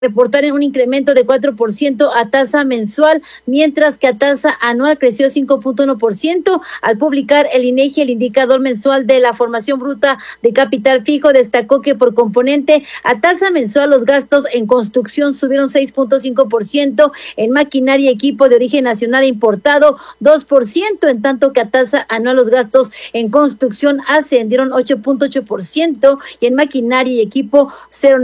reportar un incremento de 4% a tasa mensual, mientras que a tasa anual creció 5.1%. Al publicar el INEGI el indicador mensual de la formación bruta de capital fijo, destacó que por componente a tasa mensual los gastos en construcción subieron 6.5%, en maquinaria y equipo de origen nacional importado 2%, en tanto que a tasa anual los gastos en construcción ascendieron 8.8% y en maquinaria y equipo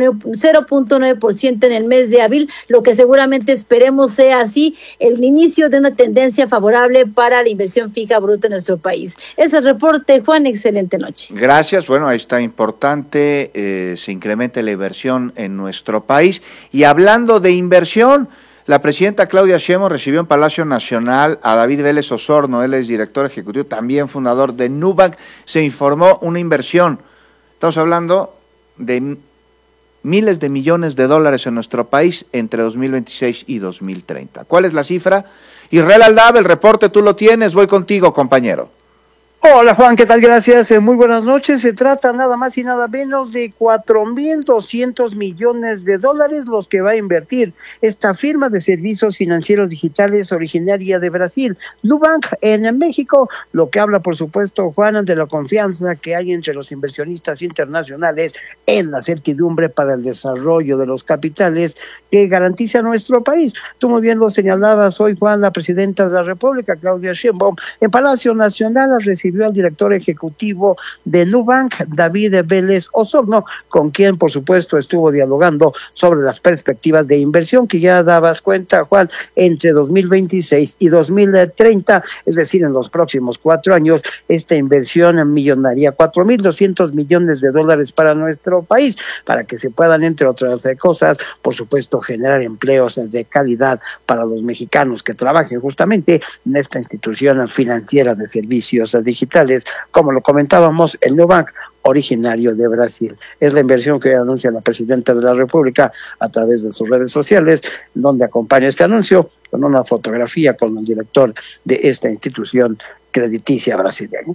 0.9% en el mes de abril, lo que seguramente esperemos sea así el inicio de una tendencia favorable para la inversión fija bruta en nuestro país. Ese es el reporte, Juan, excelente noche. Gracias, bueno, ahí está importante, se incrementa la inversión en nuestro país. Y hablando de inversión, la presidenta Claudia Sheinbaum recibió en Palacio Nacional a David Vélez Osorno, él es director ejecutivo, también fundador de Nubank. Se informó una inversión, estamos hablando de miles de millones de dólares en nuestro país entre 2026 y 2030. ¿Cuál es la cifra? Israel Aldab, el reporte tú lo tienes, voy contigo, compañero. Hola Juan, ¿qué tal? Gracias, muy buenas noches. Se trata nada más y nada menos de 4.200 millones de dólares los que va a invertir esta firma de servicios financieros digitales originaria de Brasil, Nubank, en México, lo que habla por supuesto, Juan, de la confianza que hay entre los inversionistas internacionales en la certidumbre para el desarrollo de los capitales que garantiza nuestro país. Tú muy bien lo señalabas hoy, Juan, la presidenta de la República, Claudia Sheinbaum, en Palacio Nacional recibió al director ejecutivo de Nubank, David Vélez Osorno, con quien por supuesto estuvo dialogando sobre las perspectivas de inversión que ya dabas cuenta, Juan, entre 2026 y 2030, es decir, en los próximos 4 años, esta inversión millonaria, 4.200 millones de dólares para nuestro país, para que se puedan, entre otras cosas, por supuesto, generar empleos de calidad para los mexicanos que trabajen justamente en esta institución financiera de servicios digitales, como lo comentábamos, el Nubank, originario de Brasil. Es la inversión que anuncia la presidenta de la República a través de sus redes sociales, donde acompaña este anuncio con una fotografía con el director de esta institución crediticia brasileña.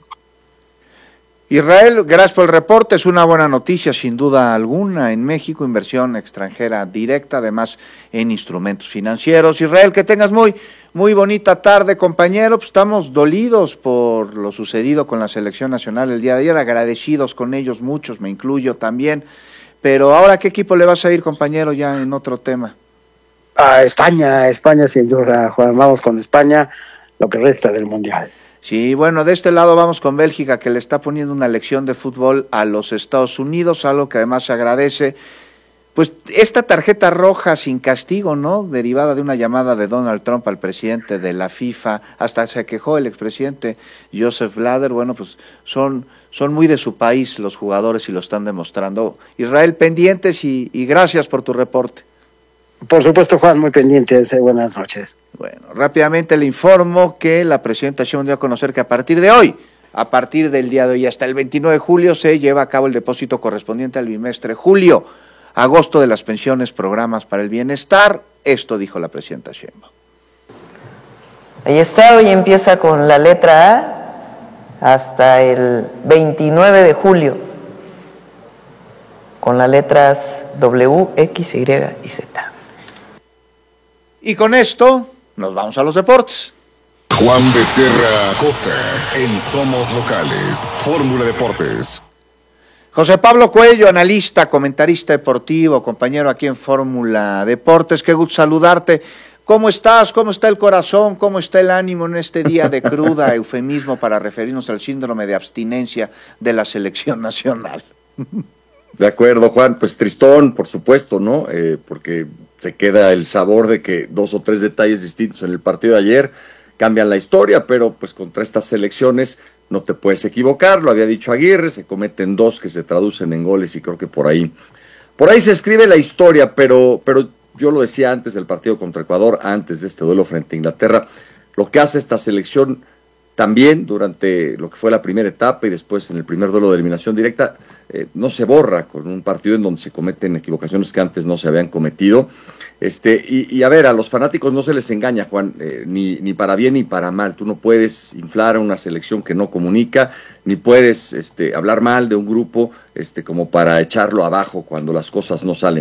Israel, gracias por el reporte, es una buena noticia sin duda alguna en México, inversión extranjera directa, además en instrumentos financieros. Israel, que tengas muy bonita tarde, compañero, pues estamos dolidos por lo sucedido con la selección nacional el día de ayer, agradecidos con ellos muchos, me incluyo también, pero ahora ¿qué equipo le vas a ir, compañero, ya en otro tema? A España sin duda, Juan, vamos con España, lo que resta del Mundial. Sí, bueno, de este lado vamos con Bélgica, que le está poniendo una lección de fútbol a los Estados Unidos, algo que además se agradece. Pues esta tarjeta roja sin castigo, ¿no? Derivada de una llamada de Donald Trump al presidente de la FIFA, hasta se quejó el expresidente Joseph Blatter. Bueno, pues son muy de su país los jugadores y lo están demostrando. Israel, pendientes y gracias por tu reporte. Por supuesto, Juan, muy pendientes. Buenas noches. Bueno, rápidamente le informo que la presidenta Sheinbaum dio a conocer que a partir del día de hoy hasta el 29 de julio se lleva a cabo el depósito correspondiente al bimestre julio-agosto de las pensiones, programas para el bienestar. Esto dijo la presidenta Sheinbaum. Ahí está, hoy empieza con la letra A hasta el 29 de julio, con las letras W, X, Y y Z. Y con esto nos vamos a los deportes. Juan Becerra Acosta en Somos Locales, Fórmula Deportes. José Pablo Cuello, analista, comentarista deportivo, compañero aquí en Fórmula Deportes, qué gusto saludarte. ¿Cómo estás? ¿Cómo está el corazón? ¿Cómo está el ánimo en este día de cruda, eufemismo para referirnos al síndrome de abstinencia de la selección nacional? De acuerdo, Juan, pues tristón, por supuesto, ¿no? Porque te queda el sabor de que 2 o 3 detalles distintos en el partido de ayer cambian la historia, pero pues contra estas selecciones no te puedes equivocar, lo había dicho Aguirre, se cometen 2 que se traducen en goles y creo que por ahí se escribe la historia, pero yo lo decía antes del partido contra Ecuador, antes de este duelo frente a Inglaterra, lo que hace esta selección también durante lo que fue la primera etapa y después en el primer duelo de eliminación directa, no se borra con un partido en donde se cometen equivocaciones que antes no se habían cometido. Y a ver, a los fanáticos no se les engaña, Juan, ni para bien ni para mal. Tú no puedes inflar a una selección que no comunica, ni puedes hablar mal de un grupo como para echarlo abajo cuando las cosas no salen.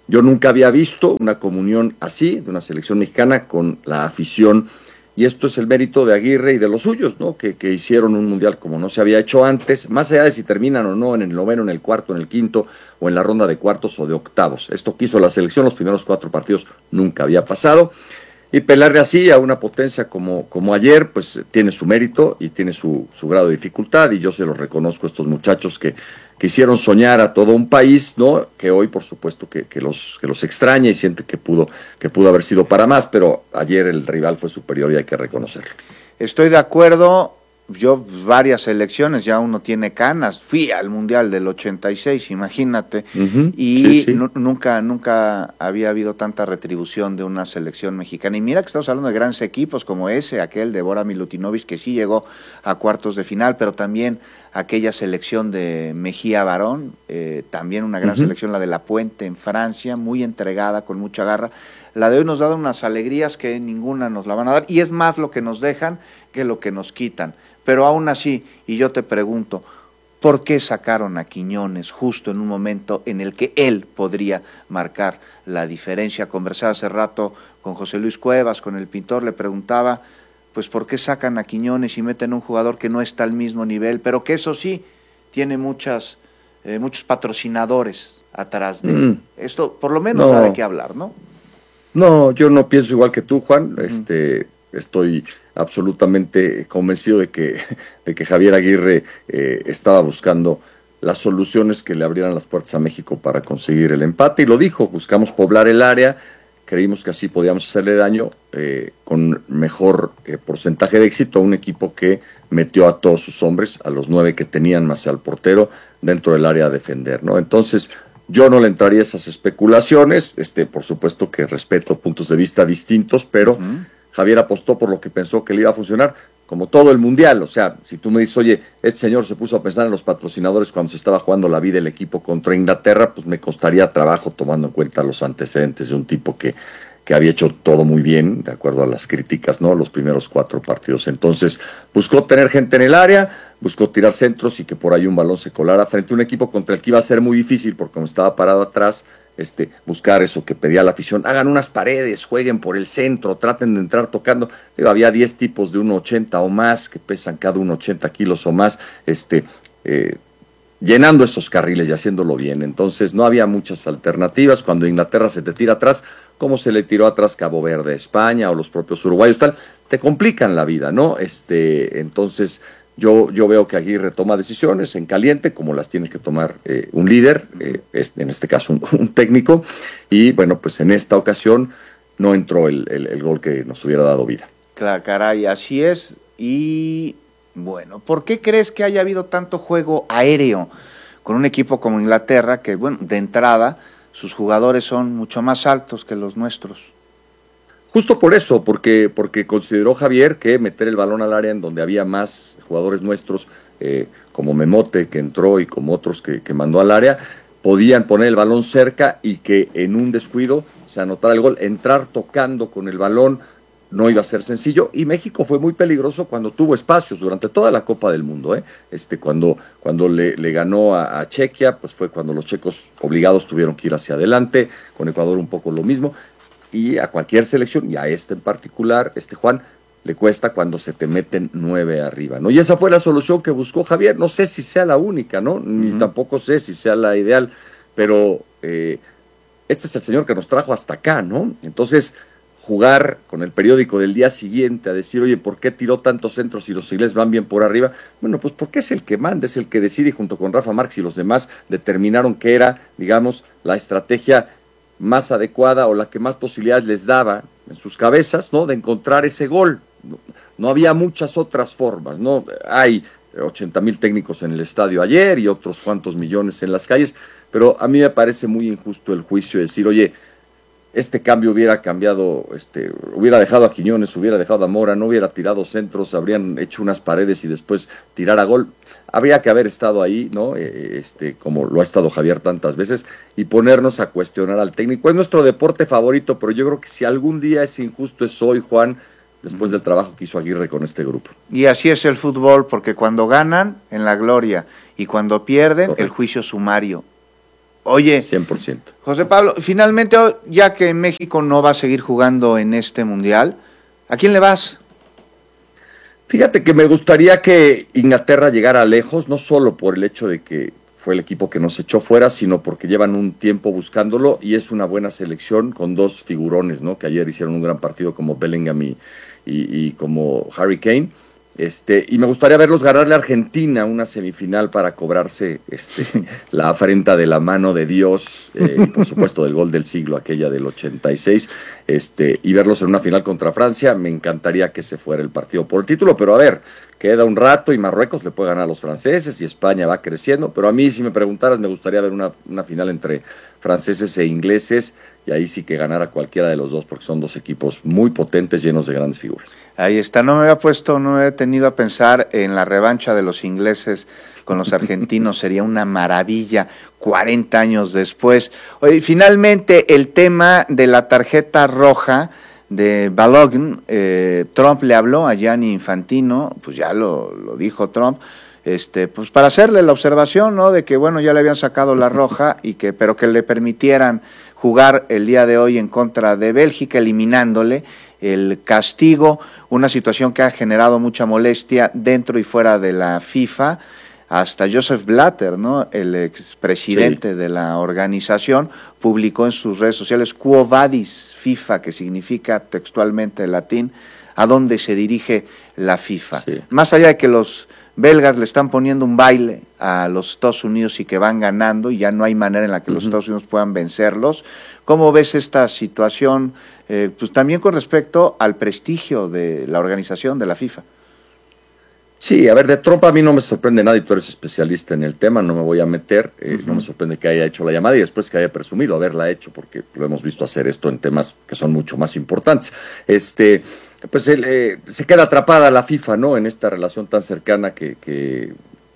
Yo nunca había visto una comunión así de una selección mexicana con la afición, y esto es el mérito de Aguirre y de los suyos, ¿no? Que hicieron un mundial como no se había hecho antes, más allá de si terminan o no en el noveno, en el cuarto, en el quinto, o en la ronda de cuartos o de octavos. Esto que hizo la selección, los primeros 4 partidos nunca había pasado, y pelarle así a una potencia como ayer, pues tiene su mérito y tiene su grado de dificultad, y yo se lo reconozco a estos muchachos que hicieron soñar a todo un país, ¿no? Que hoy, por supuesto, que los extraña y siente que pudo haber sido para más, pero ayer el rival fue superior y hay que reconocerlo. Estoy de acuerdo. Yo varias selecciones, ya uno tiene canas, fui al Mundial del 86, imagínate, y sí. Nunca había habido tanta retribución de una selección mexicana. Y mira que estamos hablando de grandes equipos como aquel de Bora Milutinovic, que sí llegó a cuartos de final, pero también aquella selección de Mejía Barón, también una gran selección, la de La Puente en Francia, muy entregada, con mucha garra. La de hoy nos da unas alegrías que ninguna nos la van a dar, y es más lo que nos dejan que lo que nos quitan. Pero aún así, y yo te pregunto, ¿por qué sacaron a Quiñones justo en un momento en el que él podría marcar la diferencia? Conversaba hace rato con José Luis Cuevas, con el pintor, le preguntaba, pues ¿por qué sacan a Quiñones y meten a un jugador que no está al mismo nivel, pero que eso sí, tiene muchos patrocinadores atrás de él? Esto por lo menos da de qué hablar, ¿no? No, yo no pienso igual que tú, Juan. Estoy absolutamente convencido de que Javier Aguirre estaba buscando las soluciones que le abrieran las puertas a México para conseguir el empate, y lo dijo: buscamos poblar el área, creímos que así podíamos hacerle daño con mejor porcentaje de éxito a un equipo que metió a todos sus hombres, a los 9 que tenían más al portero, dentro del área a defender, ¿no? Entonces, yo no le entraría a esas especulaciones, por supuesto que respeto puntos de vista distintos, pero Javier apostó por lo que pensó que le iba a funcionar, como todo el Mundial. O sea, si tú me dices, oye, este señor se puso a pensar en los patrocinadores cuando se estaba jugando la vida el equipo contra Inglaterra, pues me costaría trabajo, tomando en cuenta los antecedentes de un tipo que había hecho todo muy bien, de acuerdo a las críticas, ¿no? Los primeros 4 partidos. Entonces, buscó tener gente en el área, buscó tirar centros y que por ahí un balón se colara frente a un equipo contra el que iba a ser muy difícil, porque como estaba parado atrás, buscar eso que pedía la afición: hagan unas paredes, jueguen por el centro, traten de entrar tocando. Había 10 tipos de 1.80 o más, que pesan cada uno 80 kilos o más, llenando esos carriles y haciéndolo bien. Entonces no había muchas alternativas. Cuando Inglaterra se te tira atrás, como se le tiró atrás Cabo Verde, España, o los propios uruguayos, tal, te complican la vida, ¿no? Entonces yo veo que Aguirre toma decisiones en caliente, como las tiene que tomar un líder, en este caso un técnico, y bueno, pues en esta ocasión no entró el gol que nos hubiera dado vida. Claro, caray, así es. Y bueno, ¿por qué crees que haya habido tanto juego aéreo con un equipo como Inglaterra, que, bueno, de entrada sus jugadores son mucho más altos que los nuestros? Justo por eso, porque consideró Javier que meter el balón al área en donde había más jugadores nuestros, como Memote, que entró, y como otros que mandó al área, podían poner el balón cerca y que en un descuido se anotara el gol. Entrar tocando con el balón no iba a ser sencillo, y México fue muy peligroso cuando tuvo espacios durante toda la Copa del Mundo, cuando le ganó a Chequia, pues fue cuando los checos obligados tuvieron que ir hacia adelante, con Ecuador un poco lo mismo, y a cualquier selección, y a en particular, Juan, le cuesta cuando se te meten 9 arriba, ¿no? Y esa fue la solución que buscó Javier. No sé si sea la única, ¿no? Ni tampoco sé si sea la ideal, pero este es el señor que nos trajo hasta acá, ¿no? Entonces, jugar con el periódico del día siguiente a decir, oye, ¿por qué tiró tantos centros si los ingleses van bien por arriba? Bueno, pues porque es el que manda, es el que decide, y junto con Rafa Márquez y los demás determinaron que era, digamos, la estrategia más adecuada, o la que más posibilidades les daba en sus cabezas, ¿no?, de encontrar ese gol. No había muchas otras formas, ¿no? Hay 80,000 técnicos en el estadio ayer y otros cuantos millones en las calles, pero a mí me parece muy injusto el juicio de decir, oye, este cambio hubiera cambiado, hubiera dejado a Quiñones, hubiera dejado a Mora, no hubiera tirado centros, habrían hecho unas paredes y después tirar a gol. Habría que haber estado ahí, ¿no? Como lo ha estado Javier tantas veces, y ponernos a cuestionar al técnico. Es nuestro deporte favorito, pero yo creo que si algún día es injusto es hoy, Juan, después del trabajo que hizo Aguirre con este grupo. Y así es el fútbol, porque cuando ganan, en la gloria, y cuando pierden, correcto, el juicio sumario. Oye, 100%. José Pablo, finalmente, ya que México no va a seguir jugando en este Mundial, ¿a quién le vas? Fíjate que me gustaría que Inglaterra llegara lejos, no solo por el hecho de que fue el equipo que nos echó fuera, sino porque llevan un tiempo buscándolo y es una buena selección con dos figurones, ¿no? Que ayer hicieron un gran partido como Bellingham y como Harry Kane. Y me gustaría verlos ganarle a Argentina una semifinal para cobrarse la afrenta de la mano de Dios y por supuesto del gol del siglo, aquella del 86, y verlos en una final contra Francia. Me encantaría que se fuera el partido por el título, pero a ver, queda un rato y Marruecos le puede ganar a los franceses y España va creciendo, pero a mí, si me preguntaras, me gustaría ver una final entre franceses e ingleses, y ahí sí que ganara cualquiera de los dos, porque son dos equipos muy potentes, llenos de grandes figuras. Ahí está, no me había tenido a pensar en la revancha de los ingleses con los argentinos, sería una maravilla 40 años después. Oye, finalmente el tema de la tarjeta roja de Balogun, Trump le habló a Gianni Infantino, pues ya lo dijo Trump, pues para hacerle la observación, ¿no? De que bueno, ya le habían sacado la roja pero que le permitieran jugar el día de hoy en contra de Bélgica, eliminándole el castigo, una situación que ha generado mucha molestia dentro y fuera de la FIFA. Hasta Joseph Blatter, ¿no? El expresidente de la organización, publicó en sus redes sociales Quo Vadis FIFA, que significa textualmente en latín, a dónde se dirige la FIFA. Sí. Más allá de que los belgas le están poniendo un baile a los Estados Unidos y que van ganando, y ya no hay manera en la que los Estados Unidos puedan vencerlos. ¿Cómo ves esta situación, pues también con respecto al prestigio de la organización de la FIFA? Sí, a ver, de Trump a mí no me sorprende nada y tú eres especialista en el tema, no me voy a meter, no me sorprende que haya hecho la llamada y después que haya presumido haberla hecho, porque lo hemos visto hacer esto en temas que son mucho más importantes. Pues se queda atrapada la FIFA, ¿no? En esta relación tan cercana que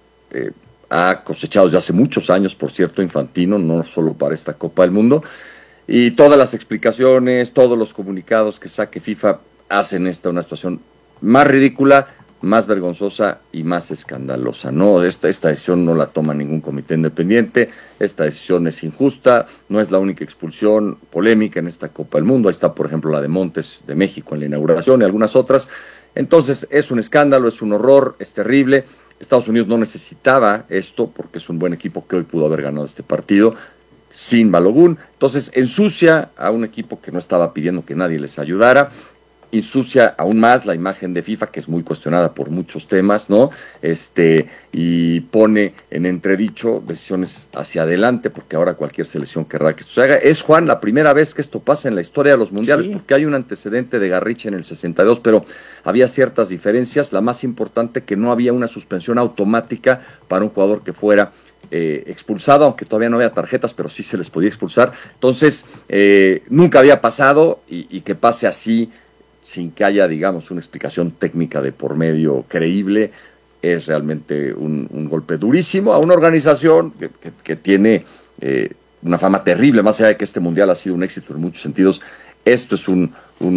ha cosechado ya hace muchos años, por cierto, Infantino, no solo para esta Copa del Mundo, y todas las explicaciones, todos los comunicados que saque FIFA hacen esta una situación más ridícula, más vergonzosa y más escandalosa, ¿no? Esta decisión no la toma ningún comité independiente, esta decisión es injusta, no es la única expulsión polémica en esta Copa del Mundo, ahí está, por ejemplo, la de Montes de México en la inauguración y algunas otras. Entonces, es un escándalo, es un horror, es terrible. Estados Unidos no necesitaba esto porque es un buen equipo que hoy pudo haber ganado este partido sin Balogun. Entonces, ensucia a un equipo que no estaba pidiendo que nadie les ayudara, ensucia aún más la imagen de FIFA, que es muy cuestionada por muchos temas, ¿no? Y pone en entredicho decisiones hacia adelante, porque ahora cualquier selección querrá que esto se haga. Es, Juan, la primera vez que esto pasa en la historia de los mundiales, sí, porque hay un antecedente de Garrincha en el 62, pero había ciertas diferencias. La más importante, que no había una suspensión automática para un jugador que fuera expulsado, aunque todavía no había tarjetas, pero sí se les podía expulsar. Entonces, nunca había pasado, y que pase así, sin que haya, digamos, una explicación técnica de por medio creíble, es realmente un golpe durísimo a una organización que tiene una fama terrible, más allá de que este mundial ha sido un éxito en muchos sentidos. Esto es un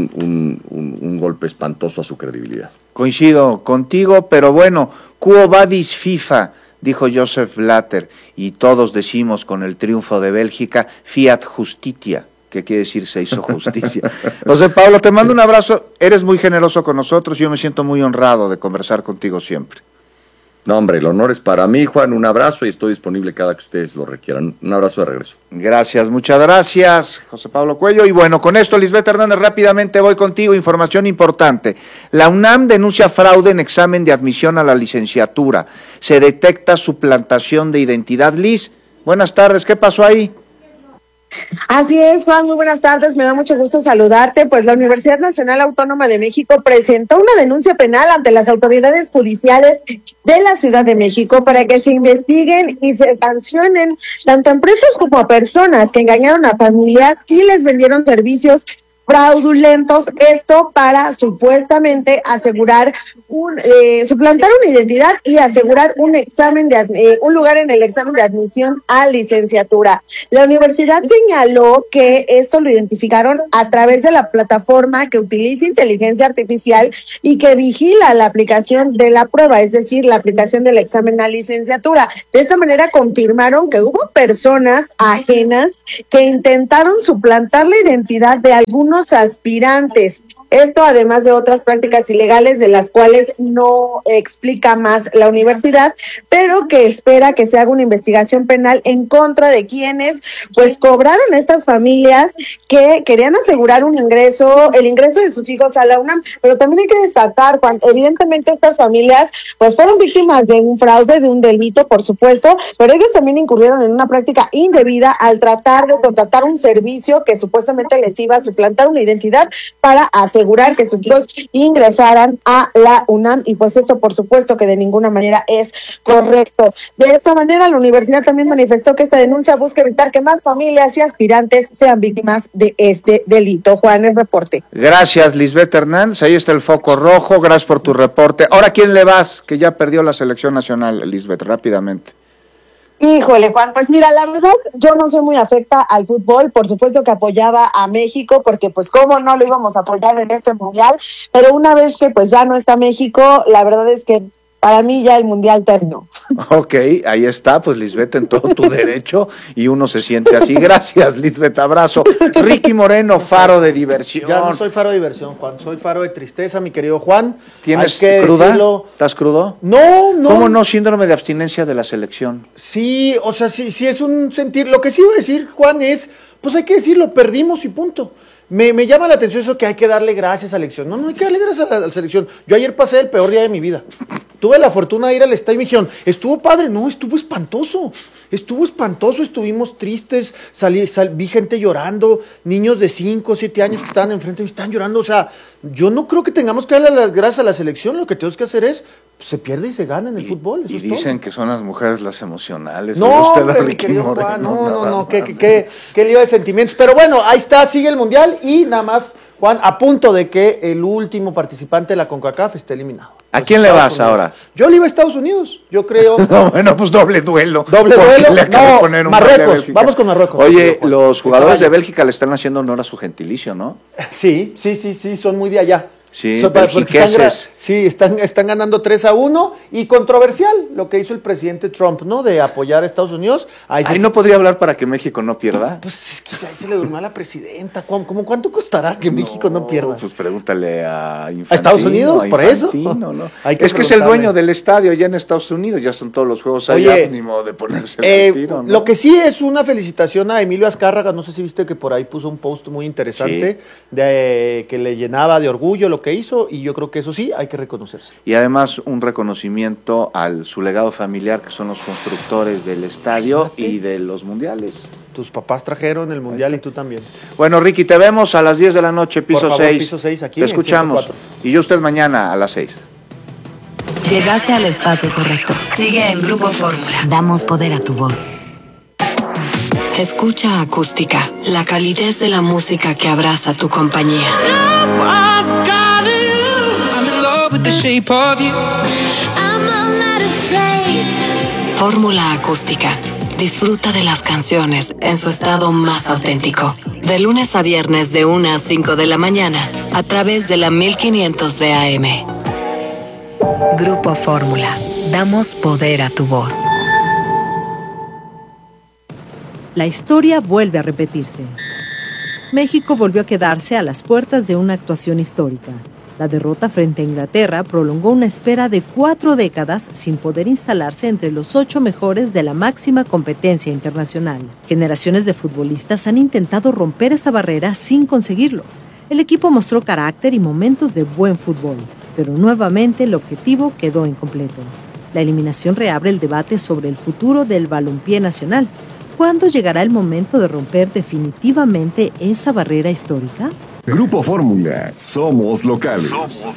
golpe espantoso a su credibilidad. Coincido contigo, pero bueno, Quo Vadis FIFA, dijo Joseph Blatter, y todos decimos con el triunfo de Bélgica, Fiat Justitia, que quiere decir se hizo justicia. José Pablo, te mando un abrazo, eres muy generoso con nosotros, yo me siento muy honrado de conversar contigo siempre. No, hombre, el honor es para mí, Juan, un abrazo y estoy disponible cada que ustedes lo requieran. Un abrazo de regreso. Gracias, muchas gracias, José Pablo Cuello. Y bueno, con esto, Lisbeth Hernández, rápidamente voy contigo, información importante. La UNAM denuncia fraude en examen de admisión a la licenciatura. Se detecta suplantación de identidad. Liz, buenas tardes, ¿qué pasó ahí? Así es, Juan, muy buenas tardes, me da mucho gusto saludarte. Pues la Universidad Nacional Autónoma de México presentó una denuncia penal ante las autoridades judiciales de la Ciudad de México para que se investiguen y se sancionen tanto a empresas como a personas que engañaron a familias y les vendieron servicios fraudulentos, esto para supuestamente asegurar suplantar una identidad y asegurar un lugar en el examen de admisión a licenciatura. La universidad señaló que esto lo identificaron a través de la plataforma que utiliza inteligencia artificial y que vigila la aplicación de la prueba, es decir, la aplicación del examen a licenciatura. De esta manera confirmaron que hubo personas ajenas que intentaron suplantar la identidad de algunos aspirantes. Esto además de otras prácticas ilegales de las cuales no explica más la universidad, pero que espera que se haga una investigación penal en contra de quienes pues cobraron estas familias que querían asegurar el ingreso de sus hijos a la UNAM. Pero también hay que destacar, Juan, evidentemente estas familias pues fueron víctimas de un fraude, de un delito, por supuesto, pero ellos también incurrieron en una práctica indebida al tratar de contratar un servicio que supuestamente les iba a suplantar una identidad para asegurar que sus hijos ingresaran a la UNAM, y pues esto por supuesto que de ninguna manera es correcto. De esta manera la universidad también manifestó que esta denuncia busca evitar que más familias y aspirantes sean víctimas de este delito. Juan, el reporte. Gracias, Lisbeth Hernández, ahí está el foco rojo, gracias por tu reporte. Ahora, ¿quién le vas? Que ya perdió la selección nacional, Lisbeth, rápidamente. Híjole, Juan, pues mira, la verdad, yo no soy muy afecta al fútbol, por supuesto que apoyaba a México, porque pues cómo no lo íbamos a apoyar en este mundial, pero una vez que pues ya no está México, la verdad es que para mí ya el mundial terminó. Ok, ahí está, pues Lisbeth en todo tu derecho y uno se siente así. Gracias, Lisbeth, abrazo. Ricky Moreno, faro de diversión. Ya no soy faro de diversión, Juan, soy faro de tristeza, mi querido Juan. ¿Tienes cruda? ¿Estás crudo? No. ¿Cómo no? Síndrome de abstinencia de la selección. Sí, o sea, sí es un sentir. Lo que sí voy a decir, Juan, es, pues hay que decirlo, perdimos y punto. Me llama la atención eso que hay que darle gracias a la selección. No hay que darle gracias a la selección. Yo ayer pasé el peor día de mi vida. Tuve la fortuna de ir al estadio y me dijeron, estuvo padre. No, estuvo espantoso, estuvimos tristes, vi gente llorando, niños de 5 o 7 años que estaban enfrente y estaban llorando. O sea, yo no creo que tengamos que darle las gracias a la selección. Lo que tenemos que hacer es, pues, se pierde y se gana en el fútbol. Eso y es dicen todo. que son las mujeres las emocionales. No, hombre, mi querido Juan, no, qué lío de sentimientos. Pero bueno, ahí está, sigue el mundial y nada más, Juan, a punto de que el último participante de la CONCACAF esté eliminado. ¿A quién le vas ahora? Yo le iba a Estados Unidos, yo creo. No, bueno, pues doble duelo. No, Marruecos, vamos con Marruecos. Oye, los jugadores de Bélgica le están haciendo honor a su gentilicio, ¿no? Sí, son muy de allá. Sí, belgiqueses. Están ganando 3-1 y controversial lo que hizo el presidente Trump, ¿no? De apoyar a Estados Unidos. Ahí no podría hablar para que México no pierda. Pues es que ahí se le durmió a la presidenta. ¿Cuánto costará que México no pierda? Pues pregúntale a Infantino. ¿A Estados Unidos? ¿Por eso? No. Es que es el dueño del estadio ya en Estados Unidos, ya son todos los juegos allá, ni modo de ponerse el tiro, ¿no? Lo que sí es una felicitación a Emilio Azcárraga, no sé si viste que por ahí puso un post muy interesante, de que le llenaba de orgullo lo que hizo, y yo creo que eso sí hay que reconocerse. Y además un reconocimiento al su legado familiar, que son los constructores del estadio y de los mundiales. Tus papás trajeron el mundial y tú también. Bueno, Ricky, te vemos a las 10 de la noche, piso 6. Piso 6 aquí. Te escuchamos. Y yo usted mañana a las 6. Llegaste al espacio correcto. Sigue en Grupo Fórmula. Damos poder a tu voz. Escucha Acústica, la calidez de la música que abraza tu compañía. Fórmula Acústica. Disfruta de las canciones en su estado más auténtico. De lunes a viernes de 1 a 5 de la mañana a través de la 1500 de AM. Grupo Fórmula. Damos poder a tu voz. La historia vuelve a repetirse. México volvió a quedarse a las puertas de una actuación histórica. La derrota frente a Inglaterra prolongó una espera de 4 décadas sin poder instalarse entre los 8 mejores de la máxima competencia internacional. Generaciones de futbolistas han intentado romper esa barrera sin conseguirlo. El equipo mostró carácter y momentos de buen fútbol, pero nuevamente el objetivo quedó incompleto. La eliminación reabre el debate sobre el futuro del balompié nacional. ¿Cuándo llegará el momento de romper definitivamente esa barrera histórica? Grupo Fórmula, somos locales.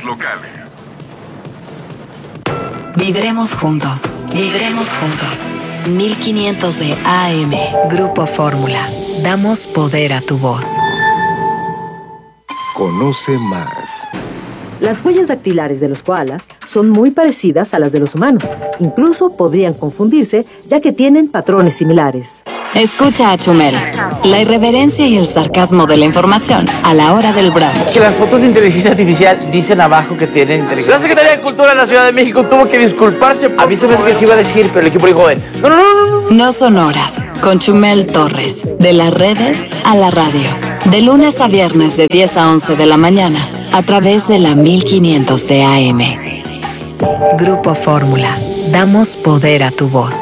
Vibremos juntos, 1500 de AM, Grupo Fórmula. Damos poder a tu voz. Conoce más. Las huellas dactilares de los koalas son muy parecidas a las de los humanos. Incluso podrían confundirse, ya que tienen patrones similares. Escucha a Chumel, la irreverencia y el sarcasmo de la información a la hora del brunch. Que las fotos de inteligencia artificial dicen abajo que tienen inteligencia. La Secretaría de Cultura de la Ciudad de México tuvo que disculparse. A mí se me hace que se iba a decir, pero el equipo dijo, no. No son horas, con Chumel Torres, de las redes a la radio. De lunes a viernes de 10 a 11 de la mañana, a través de la 1500 de AM. Grupo Fórmula, damos poder a tu voz.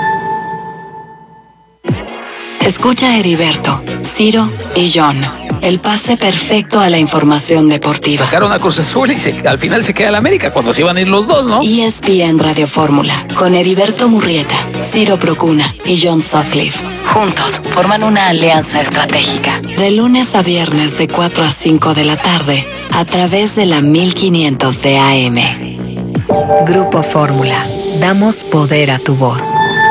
Escucha a Heriberto, Ciro y John. El pase perfecto a la información deportiva. Sacaron a Cruz Azul y al final se queda la América cuando se iban a ir los dos, ¿no? ESPN Radio Fórmula, con Heriberto Murrieta, Ciro Procuna y John Sutcliffe. Juntos forman una alianza estratégica. De lunes a viernes de 4 a 5 de la tarde, a través de la 1500 de AM. Grupo Fórmula, damos poder a tu voz.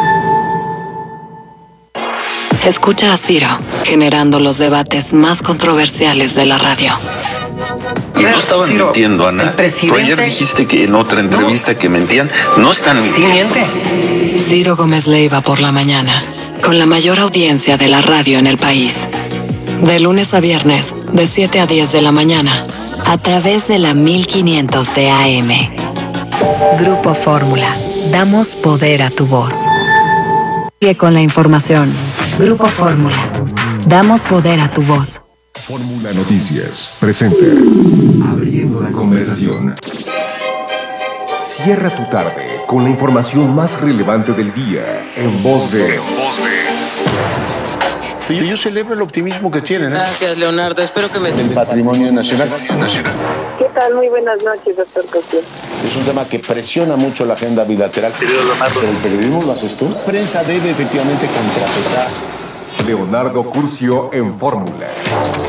Escucha a Ciro, generando los debates más controversiales de la radio. Y no estaban mintiendo, Ana. Pero ayer dijiste que en otra entrevista que mentían. No están mintiendo. Sí miente. Ciro Gómez Leiva por la mañana, con la mayor audiencia de la radio en el país. De lunes a viernes, de 7 a 10 de la mañana, a través de la 1500 de AM. Grupo Fórmula, damos poder a tu voz. Sigue con la información. Grupo Fórmula, damos poder a tu voz. Fórmula Noticias presenta Abriendo la conversación. Cierra tu tarde con la información más relevante del día en voz de... Yo celebro el optimismo que tienen. Gracias, Leonardo. Espero que me... El patrimonio nacional. ¿Qué tal? Muy buenas noches, doctor Cosío. Es un tema que presiona mucho la agenda bilateral. Pero el periodismo lo haces tú. La prensa debe efectivamente contrapesar. Leonardo Curcio en Fórmula.